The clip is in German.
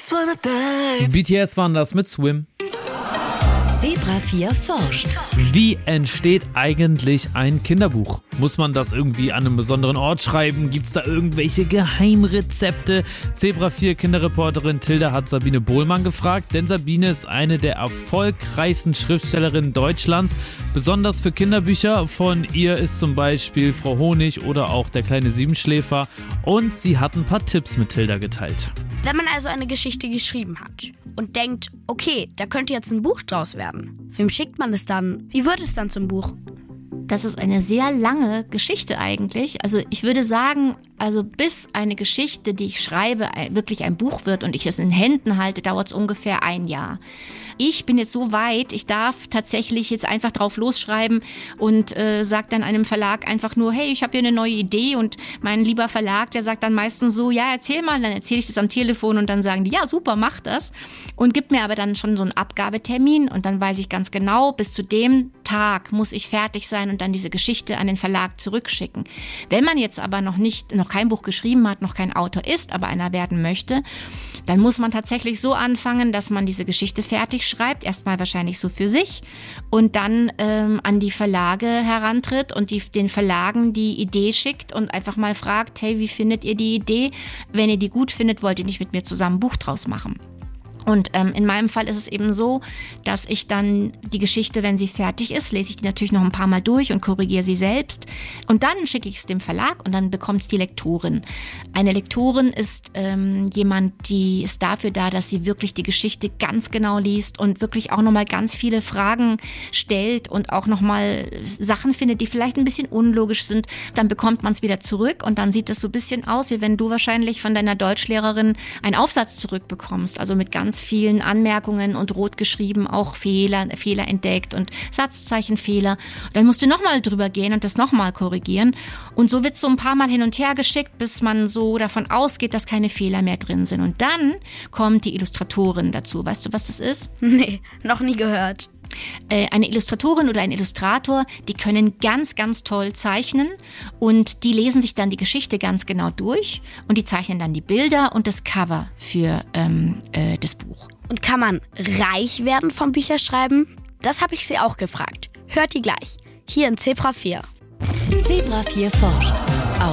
BTS waren das mit Swim. Zebra 4 forscht. Wie entsteht eigentlich ein Kinderbuch? Muss man das irgendwie an einem besonderen Ort schreiben? Gibt es da irgendwelche Geheimrezepte? Zebra 4 Kinderreporterin Tilda hat Sabine Bohlmann gefragt, denn Sabine ist eine der erfolgreichsten Schriftstellerinnen Deutschlands, besonders für Kinderbücher. Von ihr ist zum Beispiel Frau Honig oder auch der kleine Siebenschläfer, und sie hat ein paar Tipps mit Tilda geteilt. Wenn man also eine Geschichte geschrieben hat und denkt, okay, da könnte jetzt ein Buch draus werden, wem schickt man es dann? Wie wird es dann zum Buch? Das ist eine sehr lange Geschichte eigentlich. Also ich würde sagen, also bis eine Geschichte, die ich schreibe, wirklich ein Buch wird und ich es in Händen halte, dauert es ungefähr 1 Jahr. Ich bin jetzt so weit, ich darf tatsächlich jetzt einfach drauf losschreiben und sage dann einem Verlag einfach nur, hey, ich habe hier eine neue Idee, und mein lieber Verlag, der sagt dann meistens so, ja, erzähl mal, dann erzähle ich das am Telefon und dann sagen die, ja, super, mach das, und gibt mir aber dann schon so einen Abgabetermin, und dann weiß ich ganz genau, bis zu dem Tag muss ich fertig sein und dann diese Geschichte an den Verlag zurückschicken. Wenn man jetzt aber noch kein Buch geschrieben hat, noch kein Autor ist, aber einer werden möchte, dann muss man tatsächlich so anfangen, dass man diese Geschichte fertig schreibt, erstmal wahrscheinlich so für sich, und dann an die Verlage herantritt und den Verlagen die Idee schickt und einfach mal fragt, hey, wie findet ihr die Idee? Wenn ihr die gut findet, wollt ihr nicht mit mir zusammen ein Buch draus machen? Und in meinem Fall ist es eben so, dass ich dann die Geschichte, wenn sie fertig ist, lese ich die natürlich noch ein paar Mal durch und korrigiere sie selbst. Und dann schicke ich es dem Verlag und dann bekommt es die Lektorin. Eine Lektorin ist jemand, die ist dafür da, dass sie wirklich die Geschichte ganz genau liest und wirklich auch nochmal ganz viele Fragen stellt und auch nochmal Sachen findet, die vielleicht ein bisschen unlogisch sind. Dann bekommt man es wieder zurück und dann sieht es so ein bisschen aus, wie wenn du wahrscheinlich von deiner Deutschlehrerin einen Aufsatz zurückbekommst, also mit ganz vielen Anmerkungen und rot geschrieben, auch Fehler entdeckt und Satzzeichenfehler. Und dann musst du nochmal drüber gehen und das nochmal korrigieren. Und so wird es so ein paar Mal hin und her geschickt, bis man so davon ausgeht, dass keine Fehler mehr drin sind. Und dann kommt die Illustratorin dazu. Weißt du, was das ist? Nee, noch nie gehört. Eine Illustratorin oder ein Illustrator, die können ganz, ganz toll zeichnen, und die lesen sich dann die Geschichte ganz genau durch und die zeichnen dann die Bilder und das Cover für das Buch. Und kann man reich werden vom Bücherschreiben? Das habe ich sie auch gefragt. Hört die gleich. Hier in Zebra 4. Zebra 4 forscht.